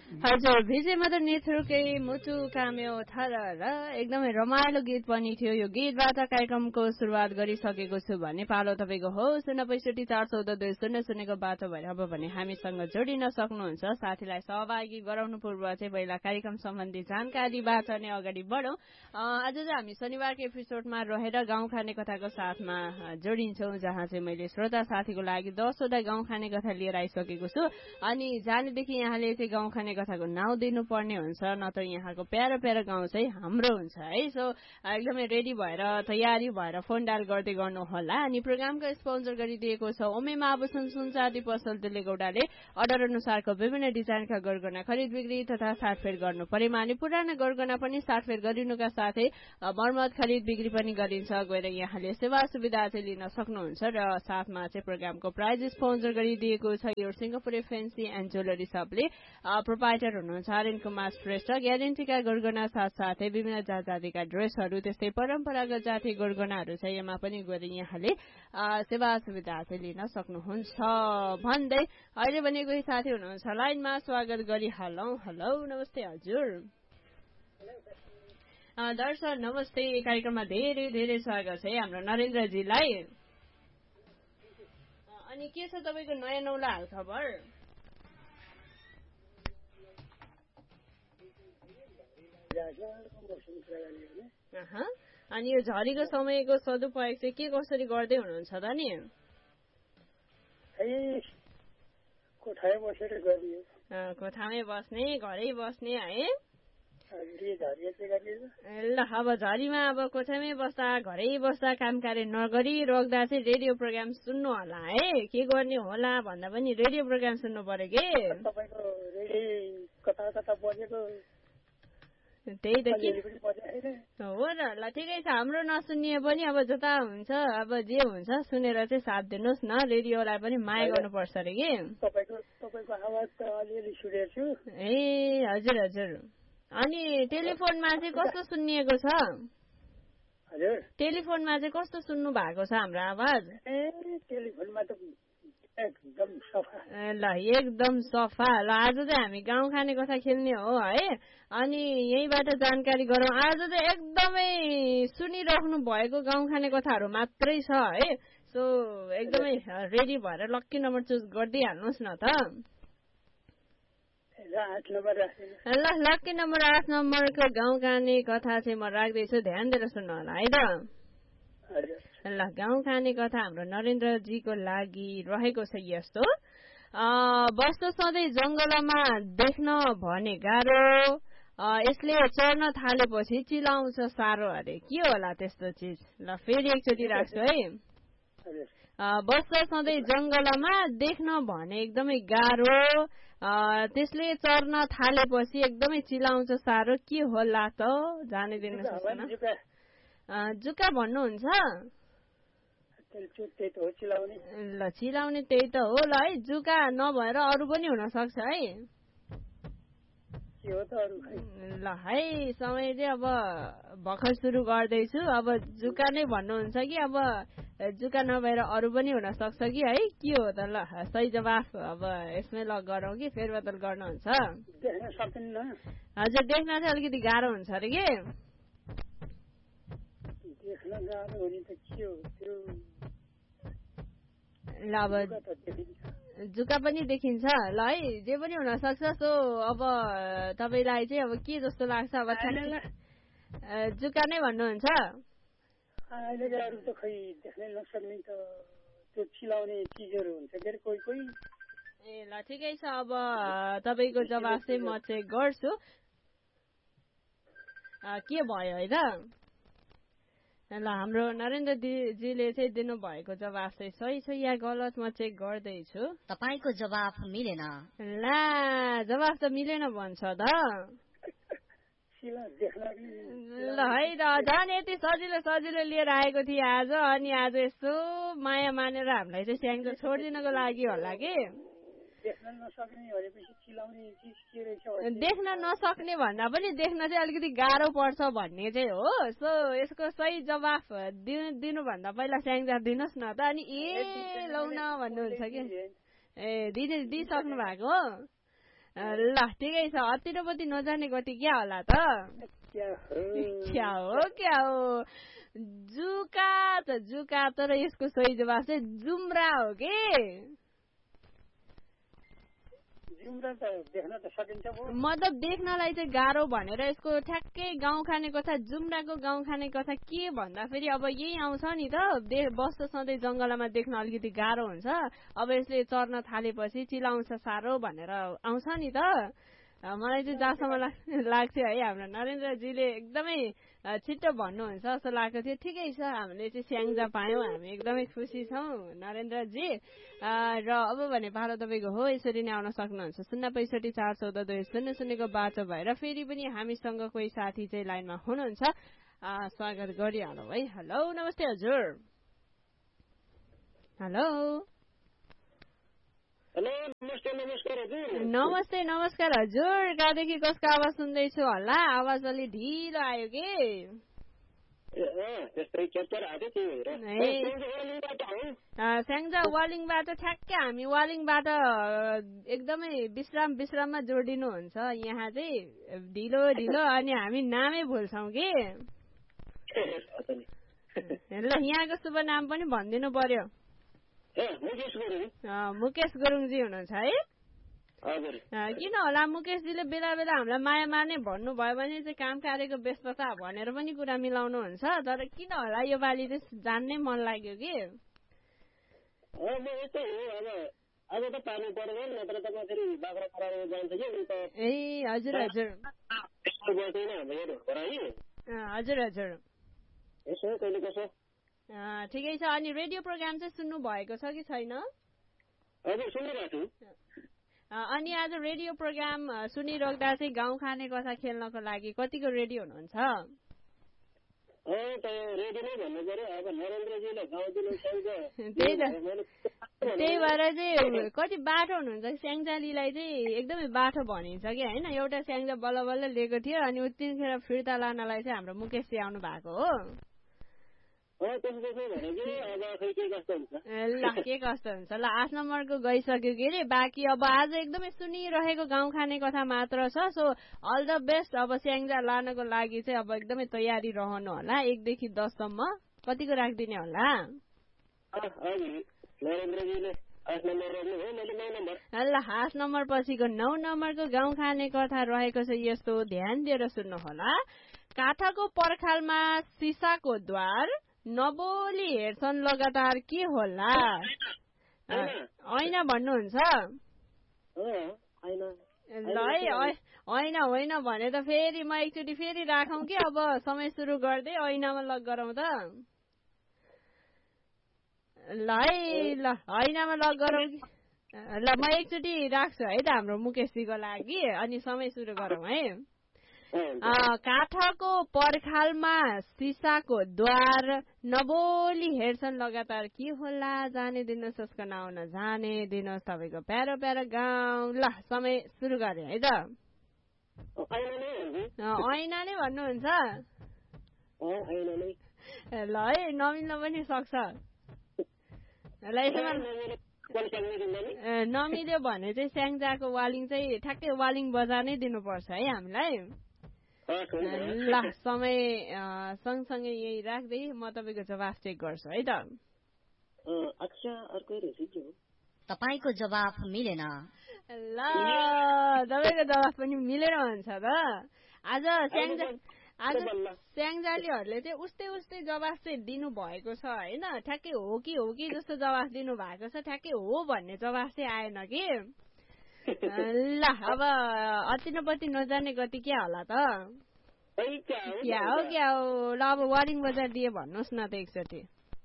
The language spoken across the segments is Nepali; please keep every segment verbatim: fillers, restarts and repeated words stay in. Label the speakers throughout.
Speaker 1: हजुर विजय मदन नेथुकै मुटु काम्यो थर र एकदमै रमाइलो गीत पनि थियो। यो गीतबाट कार्यक्रमको सुरुवात गरिसकेको छु भन्ने पालो तपाईँको हो शून्य पैँसठी चार चौध दुई शून्य शून्यको बाटो भएर अब भने हामीसँग जोडिन सक्नुहुन्छ। साथीलाई सहभागी गराउनु पूर्व चाहिँ पहिला कार्यक्रम सम्बन्धी जानकारीबाट नै अगाडि बढौँ। आज चाहिँ हामी शनिबारको एपिसोडमा रहेर गाउँ खाने कथाको साथमा जोडिन्छौँ, जहाँ चाहिँ मैले श्रोता साथीको लागि दसवटा गाउँ खाने कथा लिएर आइसकेको छु। अनि जानेदेखि यहाँले चाहिँ गाउँ खाने कथाको नाउँ दिनुपर्ने हुन्छ, नत्र यहाँको प्यारो प्यारो गाउँ चाहिँ हाम्रो हुन्छ है। सो एकदमै रेडी भएर तयारी भएर फोन डायल गर्दै गर्नु होला। अनि प्रोग्रामको स्पोन्सर गरिदिएको छ ओमेमा आभूषण सुनचाँदी पसल दिलेगौडाले। अर्डर अनुसारको विभिन्न डिजाइनका गरगहना खरिद बिक्री तथा साटफेर गर्नु परेमा अनि पुराना गरगहना पनि साटफेर गरिनुका साथै मर्मत खरिद बिक्री पनि गरिन्छ। गएर यहाँले सेवा सुविधा चाहिँ लिन सक्नुहुन्छ। र साथमा चाहिँ प्रोग्रामको प्राइज स्पोन्सर गरिदिएको छ यो Singapore fancy and jewellery सपले। Proprietor हुनुहुन्छ आर्यन कुमार श्रेष्ठ। ग्यारेन्टीका गरगहना साथसाथै विभिन्न जात जातिका ड्रेसहरू त्यस्तै परम्परागत जाति गरगहनाहरू छ। यसमा पनि गएर यहाँले सेवा सुविधा चाहिँ लिन सक्नुहुन्छ भन्दै अहिले भने कोही साथी हुनुहुन्छ लाइनमा, स्वागत गरिहालौँ। हेलो नमस्ते हजुर। दर्शक नमस्ते, कार्यक्रममा धेरै धेरै स्वागत छ हाम्रो नरेन्द्रजीलाई। अनि के छ तपाईँको नयाँ नौला हाल खबर? अनि यो झरीको समयको सदुपयोग चाहिँ के कसरी गर्दै हुनुहुन्छ त नि? कोठामै बस्ने, घरै बस्ने है? ल अब झरीमा अब कोठामै बस्दा घरै बस्दा काम कार्य नगरी रोक्दा चाहिँ रेडियो प्रोग्राम सुन्नु होला है। के गर्ने होला भन्दा पनि रेडियो प्रोग्राम सुन्नु पर्यो कि त्यही त के हो र। ल ठिकै छ, हाम्रो नसुनिए पनि अब जता हुन्छ अब जे हुन्छ सुनेर चाहिँ साथ दिनुहोस् न। रेडियोलाई पनि माया गर्नुपर्छ अरे कि। ए हजुर हजुर। अनि टेलिफोनमा चाहिँ कस्तो सुनिएको छ? टेलिफोनमा चाहिँ कस्तो सुन्नु भएको छ हाम्रो आवाज? ल एकदम सफा। ल आज चाहिँ हामी गाउँ खाने कथा खेल्ने हो है। अनि यहीँबाट जानकारी गरौँ। आज चाहिँ एकदमै सुनिराख्नु भएको गाउँ खाने कथाहरू मात्रै छ है। सो एकदमै रेडी भएर लक्की नम्बर चुज गर्दै हाल्नुहोस् न त। ल लक्की नम्बर आठ नम्बरको गाउँ खाने कथा चाहिँ म राख्दैछु, ध्यान दिएर सुन्नु होला है त। ल गाउँ खाने कथा हाम्रो नरेन्द्रजीको लागि रहेको छ यस्तो। बस्दो सधैँ जङ्गलमा देख्न भने गाह्रो, यसले चढ्न थालेपछि चिलाउँछ साह्रो अरे। के होला त्यस्तो चिज? ल फेरि एकचोटि राख्छु है। बस्दो सधैँ जङ्गलमा देख्न भने एकदमै गाह्रो, त्यसले चढ्न थालेपछि एकदमै चिलाउँछ साह्रो। के होला त? जानिदिनु सक्दैन? जुका भन्नुहुन्छ? ल चिलाउने त्यही त हो। ल है जुका नभएर अरू पनि हुन सक्छ है। ल है समय चाहिँ अब भर्खर सुरु गर्दैछु। अब जुका नै भन्नुहुन्छ कि अब जुका नभएर अरू पनि हुन सक्छ कि है? के हो त? ल सही जवाफ अब यसमै ल गरौँ कि फेरबदल गर्नुहुन्छ? हजुर देख्न चाहिँ अलिकति गाह्रो हुन्छ अरे कि। ल अब जुका पनि देखिन्छ। ल है जे पनि हुन सक्छ। सो अब तपाईँलाई चाहिँ अब के जस्तो लाग्छ? अब जुका नै भन्नुहुन्छ? ए ल ठिकै छ, अब तपाईँको जवाफ चाहिँ म चेक गर्छु के भयो है त। ल हाम्रो नरेन्द्रजीले चाहिँ दिनुभएको जवाफ चाहिँ सही छ या गलत म चेक गर्दैछु।
Speaker 2: तपाईँको जवाफ मिलेन।
Speaker 1: ल जवाफ त मिलेन भन्छ त। ल है त झन् यति सजिलो सजिलो लिएर आएको थिएँ आज। अनि आज यस्तो माया मानेर हामीलाई चाहिँ स्याङ त छोडिदिनको लागि होला कि। देख्न नसक्ने भन्दा पनि देख्न चाहिँ अलिकति गाह्रो पर्छ भन्ने चाहिँ हो। सो यसको सही जवाफ दिनु दिनुभन्दा पहिला स्याङजार दिनुहोस् न त। अनि ए लौ न भन्नुहुन्छ कि? ए दिने दिइसक्नु भएको हो। ल ठिकै छ अतिरोपति नजाने गति क्या होला त क्या हो क्या हो जुका त जुका तर यसको सही जवाफ चाहिँ जुम्रा हो के मतलब देख्नलाई चाहिँ गाह्रो भनेर यसको ठ्याक्कै गाउँ खाने कथा जुम्राको गाउँ खाने कथा के भन्दा फेरि अब यही आउँछ नि त बस्छ सधैँ जंगलमा देख्न अलिकति गाह्रो हुन्छ अब यसले चर्न थालेपछि चिलाउँछ साह्रो भनेर आउँछ नि त मलाई चाहिँ जहाँसम्म लाग्थ्यो है हाम्रो नरेन्द्रजीले एकदमै छिट्टो भन्नुहुन्छ जस्तो लाग्थ्यो थियो ठिकै छ हामीले चाहिँ स्याङ्जा पायौँ हामी एकदमै खुसी छौँ नरेन्द्रजी र अब भने पालो तपाईँको हो यसरी नै आउन सक्नुहुन्छ शून्य पैँसठी चार चौध दुई शून्य शून्यको बाटो भएर फेरि पनि हामीसँग कोही साथी चाहिँ लाइनमा हुनुहुन्छ स्वागत गरिहालौँ है हेलो नमस्ते हजुर हेलो
Speaker 3: हेलो नमस्ते नमस्कार हजुर
Speaker 1: नमस्ते नमस्कार हजुर कहाँदेखि कसको आवाज सुन्दैछु होला आवाज अलि ढिलो आयो कि स्याङ्जा वालिङबाट ठ्याक्कै हामी वालिङबाट एकदमै विश्राम विश्राममा जोडिनुहुन्छ यहाँ चाहिँ ढिलो ढिलो अनि हामी नामै भुल्छौँ कि ल यहाँको शुभ नाम पनि भनिदिनु पर्यो मुकेश गुरुङजी हुनुहुन्छ है किन होला मुकेशजीले बेला बेला हामीलाई माया मार्ने भन्नुभयो भने चाहिँ काम कार्यको व्यस्तता भनेर पनि कुरा मिलाउनुहुन्छ तर किन होला यो पालि चाहिँ जान्नै मन लाग्यो कि ए हजुर हजुर हजुर हजुर ठिकै छ अनि रेडियो प्रोग्राम चाहिँ सुन्नु भएको छ कि छैन अनि आज रेडियो प्रोग्राम सुनिराख्दा चाहिँ गाउँ खाने कथा खेल्नको लागि कतिको रेडी हुनुहुन्छ त्यही भएर चाहिँ कति बाठो हुनुहुन्छ स्याङ्जालीलाई चाहिँ एकदमै बाठो भनिन्छ कि होइन एउटा स्याङ्जा बल्ल बल्ल लिएको थियो अनि उतिखेर फिर्ता लानलाई चाहिँ हाम्रो मुकेशजी आउनु भएको हो ल के कस्तो हुन्छ ल आठ नम्बरको गइसक्यो के अरे बाँकी अब आज एकदमै सुनिरहेको गाउँ खाने कथा मात्र छ सो अल द बेस्ट अब स्याङ्जा लानको लागि चाहिँ अब एकदमै तयारी रहनु होला एकदेखि दससम्म कतिको राखिदिने होला ल आठ नम्बर पछिको नौ नम्बरको गाउँ खाने कथा रहेको छ यस्तो ध्यान दिएर सुन्नु होला काठको पर्खालमा सिसाको द्वार नबोली हेर्छन् लगातार के होला ऐना भन्नुहुन्छ ल है होइन होइन भने त फेरि म एकचोटि फेरि राखौँ कि अब समय सुरु गर्दै ऐनामा लग गरौँ त ल है ल ऐनामा लग गरौँ कि ल म एकचोटि राख्छु है त हाम्रो मुकेशजीको लागि अनि समय सुरु गरौँ है काठको पर्खालमा सिसाको द्वार नबोली हेर्छन् लगातार के होला जाने दिनुहोस् उसको नाउँ नजाने दिनुहोस् तपाईँको प्यारो प्यारो गाउँ ल समय सुरु गरे है त ऐना नै भन्नुहुन्छ ल है नमिल्न पनि सक्छ ल यसमा नमिल्यो भने चाहिँ स्याङ्जाको वालिङ चाहिँ ठ्याक्कै वालिङ बजार नै दिनुपर्छ है हामीलाई ल समय सँगसँगै यही राख्दै म तपाईँको जवाफ चेक गर्छु है त
Speaker 2: तपाईँको जवाफ मिलेन
Speaker 1: ल तपाईँको जवाफ पनि मिलेर हुन्छ त आज स्याङ्जा आज स्याङ्जालीहरूले चाहिँ उस्तै उस्तै जवाफ चाहिँ दिनु भएको छ होइन ठ्याक्कै हो कि हो कि जस्तो जवाफ दिनु भएको छ ठ्याक्कै हो भन्ने जवाफ चाहिँ आएन कि ल अब अतिनपति नजाने गति के होला त क्या हो क्या हो ल अब वारिङ बजार दिए भन्नुहोस् न त एकचोटि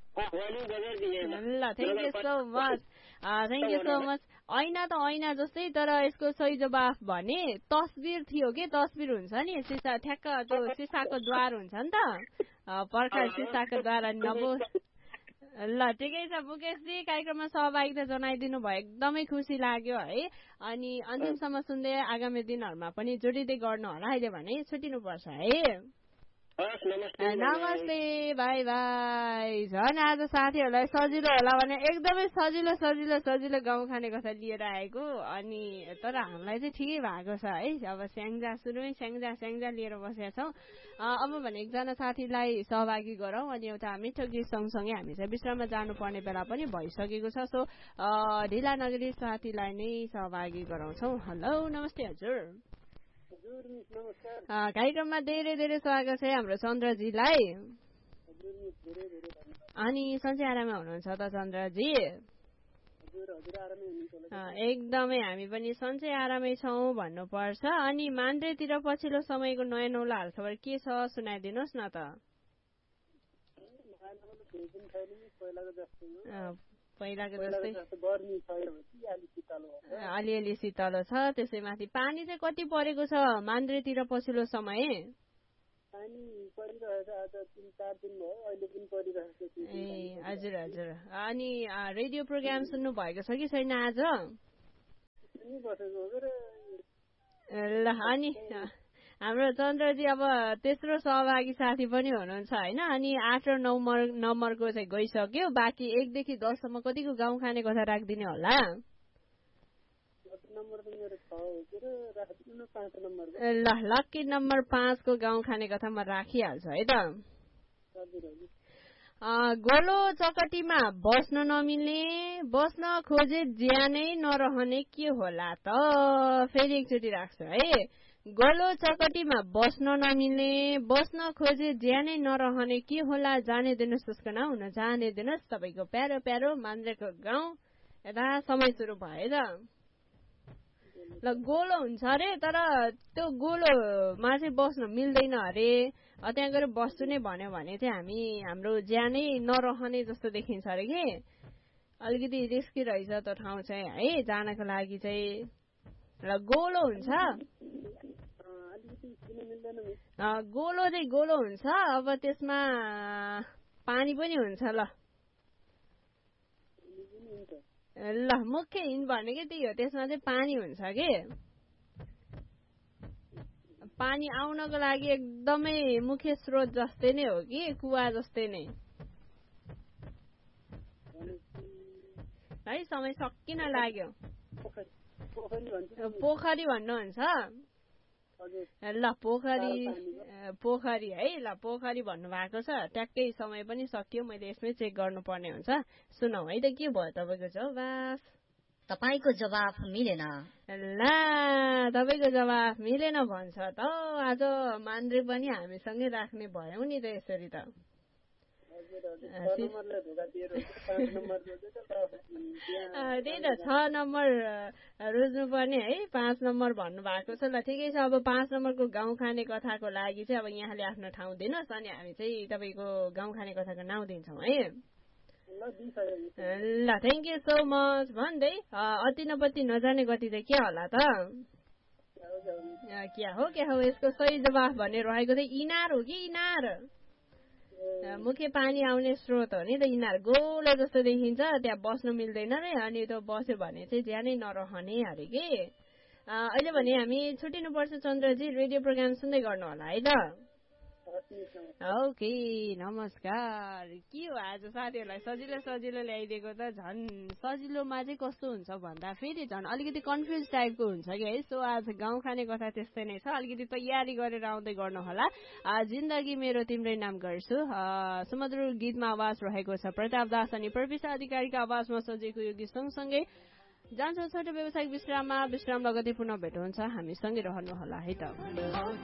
Speaker 1: ल thank you so much thank you so much ऐना त ऐना जस्तै तर यसको सही जवाफ भने तस्बिर थियो कि तस्बिर हुन्छ नि सिसा ठ्याक्क त्यो सिसाको द्वार हुन्छ नि त पर्खा सिसाको द्वार नबो ल ठिकै छ मुकेशजी कार्यक्रममा सहभागिता जनाइदिनु भयो एकदमै खुसी लाग्यो है अनि अन्तिमसम्म सुन्दै आगामी दिनहरूमा पनि जोडिँदै गर्नु होला अहिले भने छुट्टिनु पर्छ है
Speaker 3: हस् नमस्ते
Speaker 1: नमस्ते बाई बाई। झन् आज साथीहरूलाई सजिलो होला भने एकदमै सजिलो सजिलो सजिलो गाउँ खाने कथा लिएर आएको अनि तर हामीलाई चाहिँ ठिकै भएको छ है। अब स्याङ्जा सुरुमै स्याङ्जा स्याङ्जा लिएर बसेका छौँ। अब भने एकजना साथीलाई सहभागी गरौँ अनि एउटा मिठो गीत सँगसँगै हामी चाहिँ विश्राममा जानुपर्ने बेला पनि भइसकेको छ। सो ढिला नगरी साथीलाई नै सहभागी गराउँछौँ। हेलो नमस्ते हजुर। कार्यक्रममा धेरै धेरै स्वागत छ हाम्रो चन्द्रजीलाई। अनि सन्चै आराममा हुनुहुन्छ त चन्द्रजी? एकदमै हामी पनि सन्चै आरामै छौँ भन्नुपर्छ। अनि मान्द्रेतिर पछिल्लो समयको नयाँ नौला हालखबर के छ सुनाइदिनुहोस् न त। पहिलाको जस्तै अलिअलि शीतलो छ। त्यसैमाथि पानी चाहिँ कति परेको छ मान्द्रेतिर पछिल्लो समय? ए हजुर हजुर। अनि रेडियो प्रोग्राम सुन्नु भएको छ कि छैन आज? ल अनि हाम्रो चन्द्रजी अब तेस्रो सहभागी साथी पनि हुनुहुन्छ होइन। अनि आठ र नौ नम्बरको चाहिँ गइसक्यो। बाँकी एकदेखि दससम्म कतिको गाउँ खाने कथा राखिदिने होला? ल लक्की नम्बर पाँचको गाउँ खाने कथा म राखिहाल्छु है त। गोलो चकटीमा बस्न नमिल्ने बस्न खोजे ज्यानै नरहने के होला त? फेरि एकचोटि राख्छु है। गोलो चकटीमा बस्न नमिल्ने बस्न खोजे ज्यानै नरहने के होला? जाने दिनुहोस् उसको नाउँ न जाने दिनुहोस्। तपाईँको प्यारो प्यारो मान्द्रेको गाउँ यता समय सुरु भयो त। ल गोलो हुन्छ अरे तर त्यो गोलोमा चाहिँ बस्न मिल्दैन अरे। त्यहाँ गएर बस्छु नै भन्यो भने चाहिँ हामी हाम्रो ज्यानै नरहने जस्तो देखिन्छ अरे कि। अलिकति रिस्की रहेछ त्यो ठाउँ चाहिँ है जानको लागि चाहिँ। र गोलो हुन्छ गोलो चाहिँ गोलो हुन्छ। अब त्यसमा पानी पनि हुन्छ। ल ल मुख्य हिन्ट भनेकै त्यही हो। त्यसमा चाहिँ पानी हुन्छ कि। पानी आउनको लागि एकदमै मुख्य स्रोत जस्तै नै हो कि कुवा जस्तै नै है। समय सकिन लाग्यो। पोखरी भन्नुहुन्छ? ल पोखरी पोखरी है। ल पोखरी भन्नुभएको छ। ट्याक्कै समय पनि सकियो। मैले यसमै चेक गर्नुपर्ने हुन्छ। सुनौ है त के भयो तपाईँको जवाफ?
Speaker 2: तपाईँको जवाफ मिलेन।
Speaker 1: ल तपाईँको जवाफ मिलेन भन्छ त। आज मान्द्रे पनि हामीसँगै राख्ने भयौँ नि त यसरी त। त्यही त छ नम्बर रोज्नु पर्ने है। पाँच नम्बर भन्नुभएको छ। ल ठिकै छ। अब पाँच नम्बरको गाउँ खाने कथाको लागि चाहिँ अब यहाँले आफ्नो ठाउँ दिनुहोस् अनि हामी चाहिँ तपाईँको गाउँ खाने कथाको नाउँ दिन्छौँ है। ल थ्याङ्क यू सो मच। भन्दै अति नपति नजाने गति चाहिँ के होला त? क्या हो क्या हो यसको सही जवाफ भन्ने रहेको चाहिँ इनार हो कि इनार। मुख्य पानी आउने स्रोत हो नि त इनार। गोलो जस्तो देखिन्छ त्यहाँ बस्नु मिल्दैन रे। अनि त्यो बस्यो भने चाहिँ ज्यानै नरहने अरे कि। अहिले भने हामी छुट्टिनुपर्छ चन्द्रजी। रेडियो प्रोग्राम सुन्दै गर्नु होला है त। ओके नमस्कार। के हो आज साथीहरूलाई सजिलो सजिलो ल्याइदिएको त। झन् सजिलोमा चाहिँ कस्तो हुन्छ भन्दा फेरि झन् अलिकति कन्फ्युज टाइपको हुन्छ कि है। सो आज गाउँ खाने कथा त्यस्तै नै छ। अलिकति तयारी गरेर आउँदै गर्नु होला। जिन्दगी मेरो तिम्रै नाम गर्छु। सुमधुर गीतमा आवाज रहेको छ प्रताप दास अनि प्रविशा अधिकारीको आवाजमा सजिएको यो गीत सँगसँगै जान्छौँ छोटो व्यावसायिक विश्राममा। विश्राम लगतै पुनः भेट हुन्छ। हामीसँगै रहनु होला है त।